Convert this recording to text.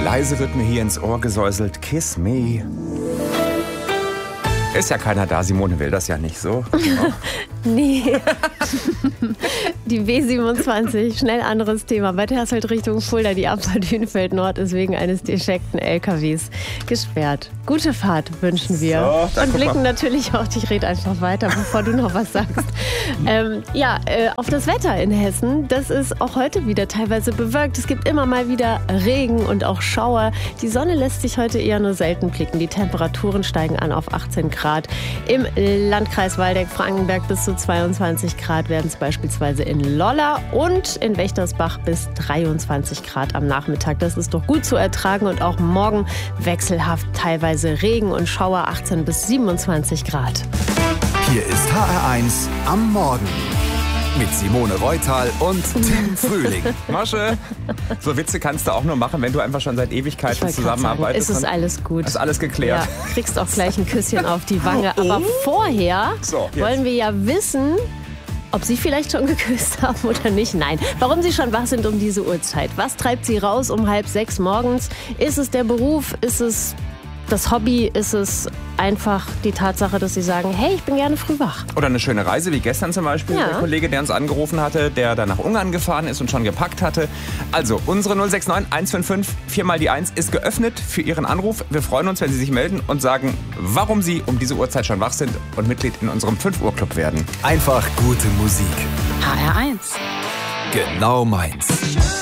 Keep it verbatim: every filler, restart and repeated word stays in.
Leise wird mir hier ins Ohr gesäuselt, kiss me. Ist ja keiner da, Simone will das ja nicht so. Ja. Nee. Die B siebenundzwanzig, schnell anderes Thema. Bei Hersfeld Richtung Fulda, die Abfahrt Hünfeld Nord ist wegen eines defekten L K Ws gesperrt. Gute Fahrt wünschen wir. So, und blicken natürlich auch, ich rede einfach weiter, bevor du noch was sagst. ähm, ja, äh, auf das Wetter in Hessen, das ist auch heute wieder teilweise bewölkt. Es gibt immer mal wieder Regen und auch Schauer. Die Sonne lässt sich heute eher nur selten blicken. Die Temperaturen steigen an auf achtzehn Grad. Im Landkreis Waldeck-Frankenberg bis zu zweiundzwanzig Grad werden es beispielsweise in Lolla und in Wächtersbach bis dreiundzwanzig Grad am Nachmittag. Das ist doch gut zu ertragen und auch morgen wechselhaft teilweise Regen und Schauer achtzehn bis siebenundzwanzig Grad. Hier ist H R eins am Morgen mit Simone Reutal und Tim Frühling. Masche, so Witze kannst du auch nur machen, wenn du einfach schon seit Ewigkeiten zusammenarbeitest. Es ist alles gut. Ist alles geklärt. Ja, kriegst auch gleich ein Küsschen auf die Wange. Aber vorher So, jetzt. wollen wir ja wissen, ob Sie vielleicht schon geküsst haben oder nicht. Nein. Warum Sie schon wach sind um diese Uhrzeit. Was treibt Sie raus um halb sechs morgens? Ist es der Beruf? Ist es das Hobby? Ist es einfach die Tatsache, dass Sie sagen, hey, ich bin gerne früh wach? Oder eine schöne Reise, wie gestern zum Beispiel. Ja. Der Kollege, der uns angerufen hatte, der dann nach Ungarn gefahren ist und schon gepackt hatte. Also, unsere null sechs neun eins fünf fünf vier mal die eins ist geöffnet für Ihren Anruf. Wir freuen uns, wenn Sie sich melden und sagen, warum Sie um diese Uhrzeit schon wach sind und Mitglied in unserem fünf Uhr Club werden. Einfach gute Musik. H R eins. Genau meins.